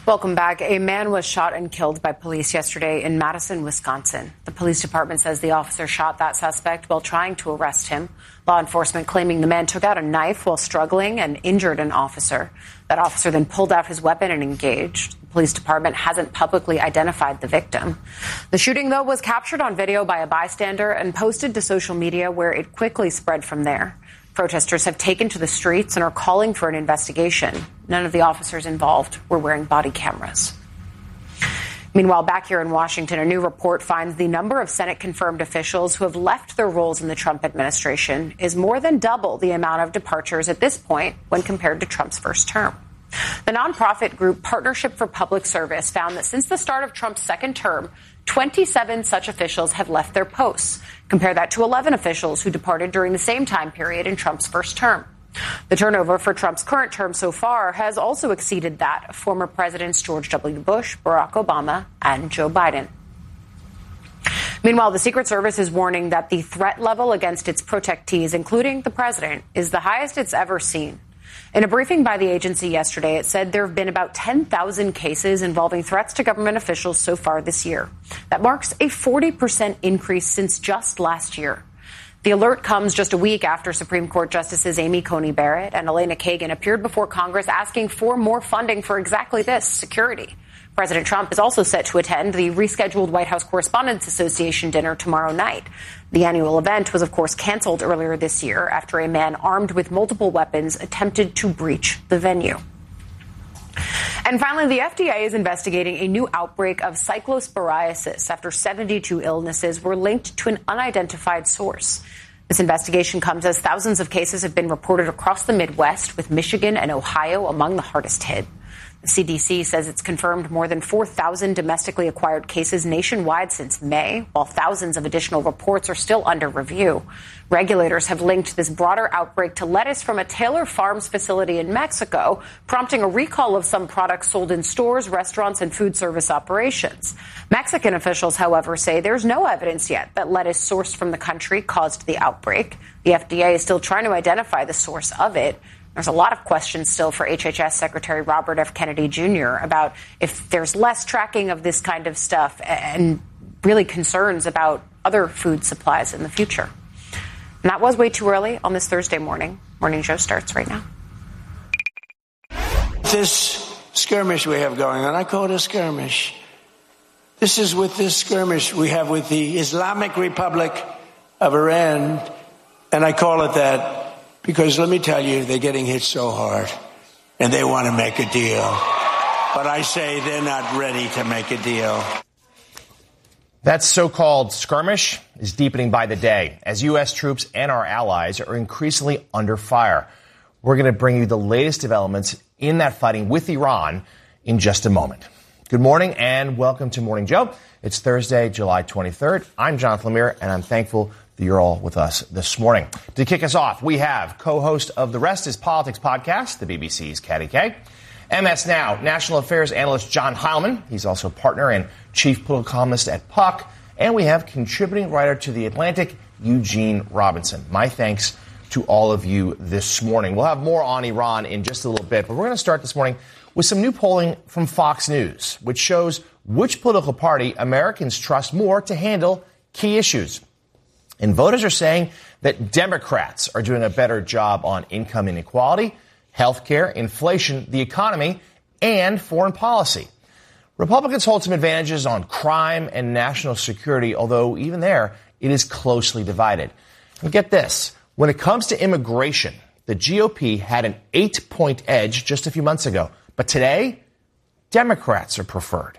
Welcome back. A man was shot and killed by police yesterday in Madison, Wisconsin. The police department says the officer shot that suspect while trying to arrest him. Law enforcement claiming the man took out a knife while struggling and injured an officer. That officer then pulled out his weapon and engaged. The police department hasn't publicly identified the victim. The shooting, though, was captured on video by a bystander and posted to social media, where it quickly spread from there. Protesters have taken to the streets and are calling for an investigation. None of the officers involved were wearing body cameras. Meanwhile, back here in Washington, a new report finds the number of Senate-confirmed officials who have left their roles in the Trump administration is more than double the amount of departures at this point when compared to Trump's first term. The nonprofit group Partnership for Public Service found that since the start of Trump's second term, 27 such officials have left their posts. Compare that to 11 officials who departed during the same time period in Trump's first term. The turnover for Trump's current term so far has also exceeded that of former Presidents George W. Bush, Barack Obama, and Joe Biden. Meanwhile, the Secret Service is warning that the threat level against its protectees, including the president, is the highest it's ever seen. In a briefing by the agency yesterday, it said there have been about 10,000 cases involving threats to government officials so far this year. That marks a 40% increase since just last year. The alert comes just a week after Supreme Court Justices Amy Coney Barrett and Elena Kagan appeared before Congress asking for more funding for exactly this, security. President Trump is also set to attend the rescheduled White House Correspondents Association dinner tomorrow night. The annual event was, of course, canceled earlier this year after a man armed with multiple weapons attempted to breach the venue. And finally, the FDA is investigating a new outbreak of cyclosporiasis after 72 illnesses were linked to an unidentified source. This investigation comes as thousands of cases have been reported across the Midwest, with Michigan and Ohio among the hardest hit. The CDC says it's confirmed more than 4,000 domestically acquired cases nationwide since May, while thousands of additional reports are still under review. Regulators have linked this broader outbreak to lettuce from a Taylor Farms facility in Mexico, prompting a recall of some products sold in stores, restaurants, and food service operations. Mexican officials, however, say there's no evidence yet that lettuce sourced from the country caused the outbreak. The FDA is still trying to identify the source of it. There's a lot of questions still for HHS Secretary Robert F. Kennedy Jr. about if there's less tracking of this kind of stuff and really concerns about other food supplies in the future. And that was way too early on this Thursday morning. Morning Joe starts right now. This skirmish we have going on, I call it a skirmish. This is with this skirmish we have with the Islamic Republic of Iran, and I call it that because, let me tell you, they're getting hit so hard, and they want to make a deal. But I say they're not ready to make a deal. That so-called skirmish is deepening by the day as U.S. troops and our allies are increasingly under fire. We're going to bring you the latest developments in that fighting with Iran in just a moment. Good morning and welcome to Morning Joe. It's Thursday, July 23rd. I'm Jonathan Lemire, and I'm thankful that you're all with us this morning. To kick us off, we have co-host of The Rest is Politics podcast, the BBC's Katty Kay. MS Now national affairs analyst John Heilemann. He's also partner and chief political columnist at Puck. And we have contributing writer to The Atlantic, Eugene Robinson. My thanks to all of you this morning. We'll have more on Iran in just a little bit, but we're going to start this morning with some new polling from Fox News, which shows which political party Americans trust more to handle key issues. And voters are saying that Democrats are doing a better job on income inequality, healthcare, inflation, the economy, and foreign policy. Republicans hold some advantages on crime and national security, although even there, it is closely divided. And get this, when it comes to immigration, the GOP had an 8-point edge just a few months ago. But today, Democrats are preferred.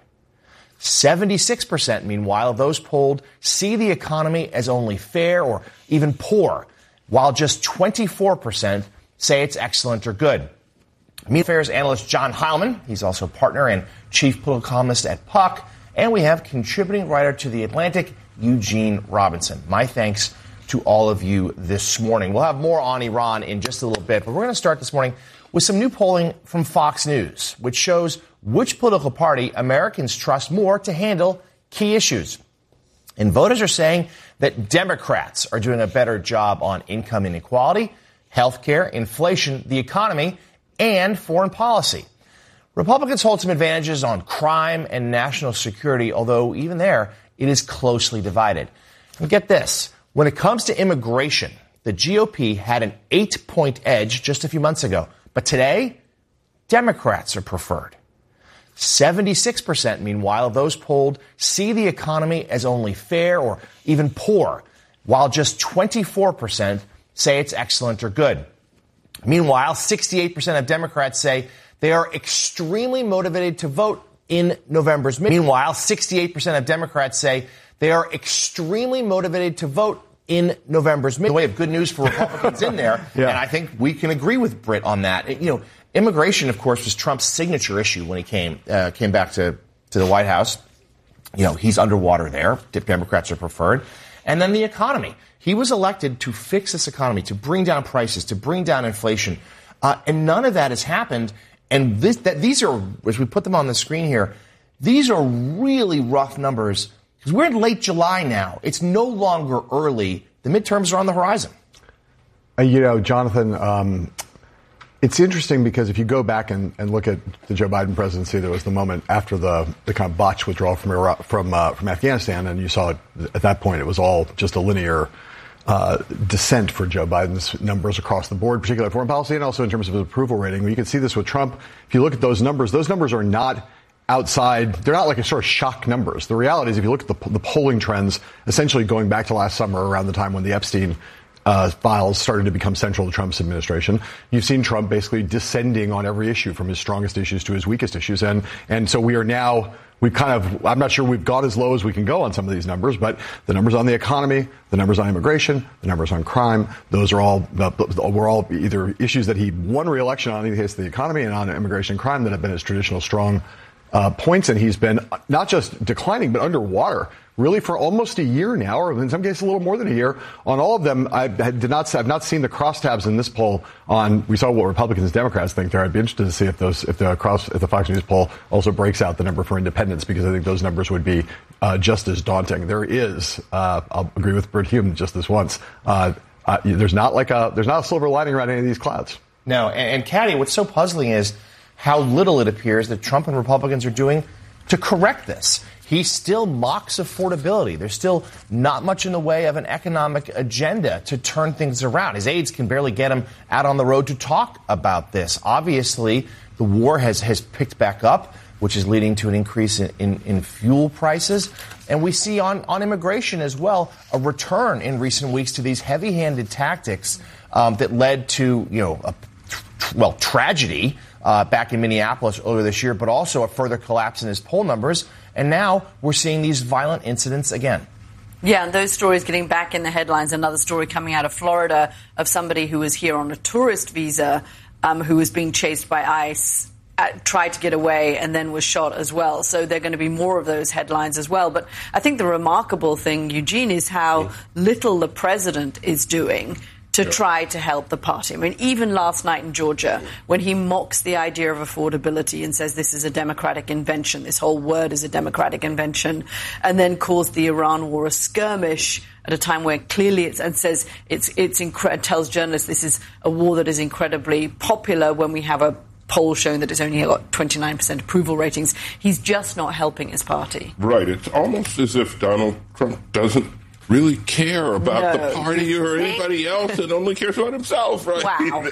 76%, meanwhile, of those polled see the economy as only fair or even poor, while just 24% say it's excellent or good. Media affairs analyst John Heilemann, he's also partner and chief political columnist at Puck, and we have contributing writer to The Atlantic, Eugene Robinson. My thanks to all of you this morning. We'll have more on Iran in just a little bit, but we're going to start this morning with some new polling from Fox News, which shows which political party Americans trust more to handle key issues. And voters are saying that Democrats are doing a better job on income inequality, healthcare, inflation, the economy, and foreign policy. Republicans hold some advantages on crime and national security, although even there, it is closely divided. And get this, when it comes to immigration, the GOP had an 8-point edge just a few months ago. But today, Democrats are preferred. 76%, meanwhile, of those polled see the economy as only fair or even poor, while just 24% say it's excellent or good. Meanwhile, 68% of Democrats say they are extremely motivated to vote in November's midterm. Meanwhile, 68% of Democrats say they are extremely motivated to vote in November's midterm. The way of good news for Republicans in there, yeah. And I think we can agree with Britt on that. Immigration, of course, was Trump's signature issue when he came back to the White House. He's underwater there. Democrats are preferred. And then the economy. He was elected to fix this economy, to bring down prices, to bring down inflation. And none of that has happened. And these are, as we put them on the screen here, these are really rough numbers. Because we're in late July now. It's no longer early. The midterms are on the horizon. Jonathan, it's interesting because if you go back and look at the Joe Biden presidency, there was the moment after the kind of botched withdrawal from Iraq, from Afghanistan, and you saw at that point it was all just a linear descent for Joe Biden's numbers across the board, particularly foreign policy and also in terms of his approval rating. You can see this with Trump. If you look at those numbers are not outside. They're not like a sort of shock numbers. The reality is if you look at the polling trends, essentially going back to last summer around the time when the Epstein files started to become central to Trump's administration, you've seen Trump basically descending on every issue from his strongest issues to his weakest issues. And so we are now, I'm not sure we've got as low as we can go on some of these numbers, but the numbers on the economy, the numbers on immigration, the numbers on crime, those are all, were all either issues that he won re-election on in the case of the economy and on immigration and crime that have been his traditional strong points. And he's been not just declining, but underwater really for almost a year now, or in some cases a little more than a year. On all of them, I've not seen the crosstabs in this poll on. We saw what Republicans and Democrats think there. I'd be interested to see if the Fox News poll also breaks out the number for independents, because I think those numbers would be just as daunting. There is, I'll agree with Britt Hume just this once. There's not a silver lining around any of these clouds. No, and Caddy, what's so puzzling is how little it appears that Trump and Republicans are doing to correct this. He still mocks affordability. There's still not much in the way of an economic agenda to turn things around. His aides can barely get him out on the road to talk about this. Obviously, the war has picked back up, which is leading to an increase in fuel prices. And we see on immigration as well a return in recent weeks to these heavy-handed tactics that led to, tragedy back in Minneapolis earlier this year, but also a further collapse in his poll numbers. And now we're seeing these violent incidents again. Yeah, and those stories getting back in the headlines. Another story coming out of Florida of somebody who was here on a tourist visa who was being chased by ICE, tried to get away and then was shot as well. So there are going to be more of those headlines as well. But I think the remarkable thing, Eugene, is how little the president is doing to try to help the party. I mean, even last night in Georgia, when he mocks the idea of affordability and says this is a Democratic invention, this whole word is a Democratic invention, and then calls the Iran war a skirmish at a time where clearly tells journalists this is a war that is incredibly popular when we have a poll showing that it's only got 29% approval ratings. He's just not helping his party. Right. It's almost as if Donald Trump doesn't really care about the party or anybody else and only cares about himself, right? Wow.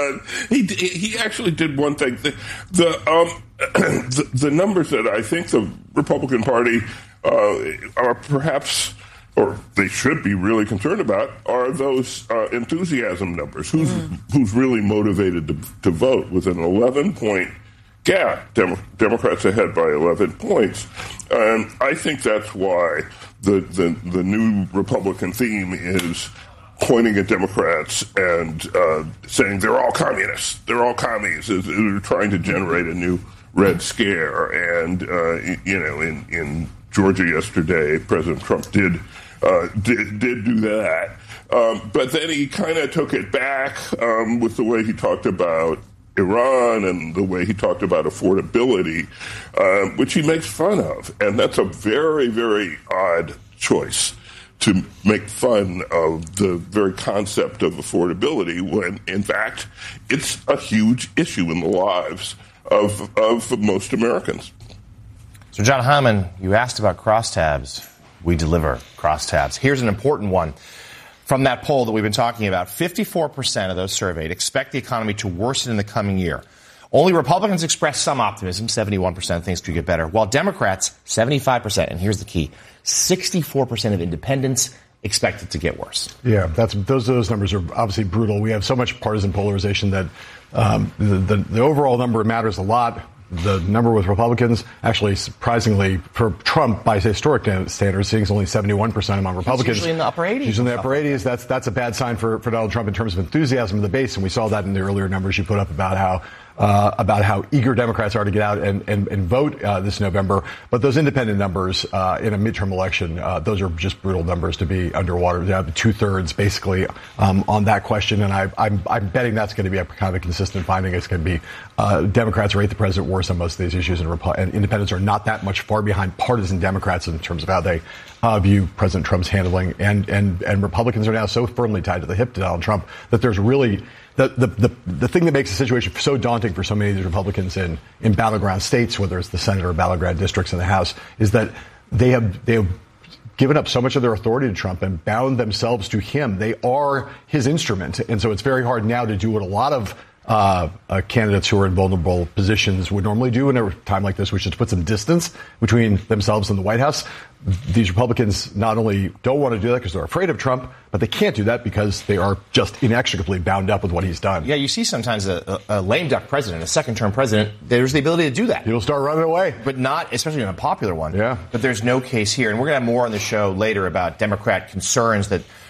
He actually did one thing. The numbers that I think the Republican Party are perhaps, or they should be really concerned about, are those enthusiasm numbers. Who's really motivated to vote? With an 11-point gap, Democrats ahead by 11 points. And I think that's why the new Republican theme is pointing at Democrats and saying they're all communists. They're all commies. They're trying to generate a new Red Scare. And, in Georgia yesterday, President Trump did do that. But then he kind of took it back with the way he talked about Iran and the way he talked about affordability, which he makes fun of. And that's a very, very odd choice to make fun of the very concept of affordability when, in fact, it's a huge issue in the lives of most Americans. So, John Hyman, you asked about crosstabs. We deliver crosstabs. Here's an important one. From that poll that we've been talking about, 54% of those surveyed expect the economy to worsen in the coming year. Only Republicans expressed some optimism, 71% things could get better, while Democrats, 75%, and here's the key, 64% of independents expect it to get worse. Yeah, those numbers are obviously brutal. We have so much partisan polarization that the overall number matters a lot. The number with Republicans, actually, surprisingly, for Trump, by historic standards, seeing only 71% among Republicans. He's usually in the upper 80s. He's in the upper 80s. That's a bad sign for Donald Trump in terms of enthusiasm of the base, and we saw that in the earlier numbers you put up about how eager Democrats are to get out and vote this November. But those independent numbers in a midterm election, those are just brutal numbers to be underwater. 2/3 basically on that question, and I'm betting that's going to be a kind of a consistent finding. It's going to be Democrats rate the president worse on most of these issues, and independents are not that much far behind partisan Democrats in terms of how they view President Trump's handling, and Republicans are now so firmly tied to the hip to Donald Trump that there's really the thing that makes the situation so daunting for so many of these Republicans in battleground states, whether it's the Senate or battleground districts in the House, is that they have given up so much of their authority to Trump and bound themselves to him. They are his instrument, and so it's very hard now to do what a lot of candidates who are in vulnerable positions would normally do in a time like this, which is to put some distance between themselves and the White House. These Republicans not only don't want to do that because they're afraid of Trump, but they can't do that because they are just inextricably bound up with what he's done. Yeah, you see sometimes a lame duck president, a second-term president, there's the ability to do that. He'll start running away. But not, especially in a popular one. Yeah. But there's no case here. And we're going to have more on the show later about Democrat concerns that